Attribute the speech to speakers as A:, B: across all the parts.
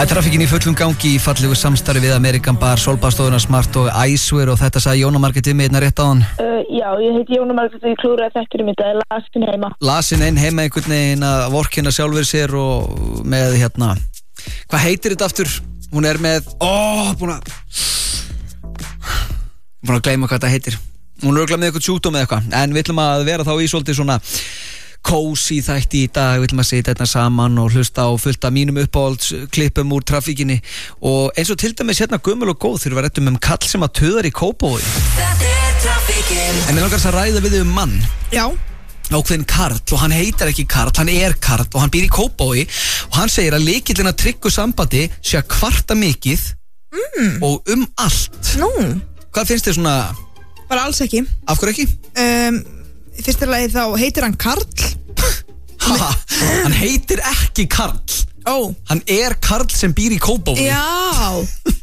A: Það trafikkinn í fullum gangi í fallegu samstarfi við American Bar, Solbastofuna Smart og Icewear og þetta sagði Jóna Margrét við mig einna rétt á hann.
B: Já, ég heiti Jóna Margrét og ég klúraði þettur þetta, ég lasin heima.
A: Lasin heima einhvern veginn að vorkenna sjálfur sér og með hvað heitir þetta aftur? Hún er með, búin að gleyma hvað þetta heitir. Hún er örugglega með eitthvað sjúkdóm eða eitthvað, en við ætlum að vera þá í svolítið svona kósí þætti í dag, við ætlum að sitja þetta saman og hlusta á fullt af mínum uppáhaldsklippum úr trafíkinni og eins og til dæmis gömul og góð þegar við rættum kall sem að töðar í Kópavogi. Þetta er trafíkin. En við langast að ræða við mann. Já. Ákveðin Karl og hann heitar ekki Karl, hann er Karl og hann býr í Kópavogi og hann segir að lykillinn að tryggu sambandi sé að kvarta mikið og allt. Nú. Hvað finnst þér svona?
C: Bara alls ekki.
A: Af hverju ekki?
C: Í fyrsta lagi þá heitir hann Karl.
A: Hann heitir ekki Karl. Hann er Karl sem býr í Kópavogi.
C: Já.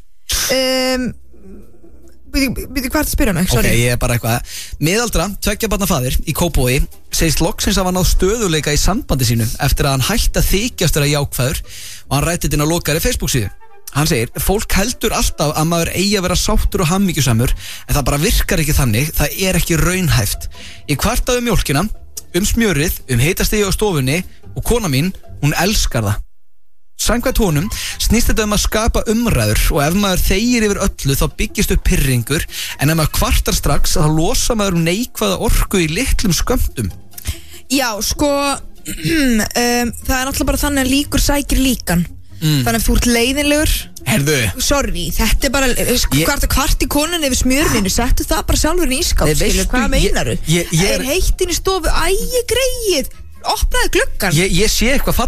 C: Býtu hvað að spyrja mig?
A: Ok, ég er bara eitthvað. Miðaldra, 2 barna faðir í Kópavogi segist loksins að hann náð stöðuleika í sambandi sínu eftir að hann hætti að þykjast vera jákvæður og hann rætti inn á lokaðri Facebook-síðu. Hann segir, fólk heldur alltaf að maður eigi að vera sáttur og hammingjusamur en það bara virkar ekki þannig, það er ekki raunhæft. Ég kvartaði mjólkina, smjörið, hitastigi á stofunni og kona mín, hún elskar það. Samkvæmt honum snýst þetta að skapa umræður og ef maður þegir yfir öllu þá byggist upp pirringur en ef maður kvartar strax þá losa maður neikvæða orku í litlum skömmtum.
C: Já, sko, það er náttúrulega bara þannig að líkur sækir líkan. Þannig að þú ert leiðinlegur.
A: Herðu.
C: Sorry, þetta er bara kvart í konunni yfir smjörninu. Settu það bara sjálfur í ískáp. Hvað meinaru? Það er heitt inn í stofu. Æ, greið. Opnaði gluggan.
A: Ég sé eitthvað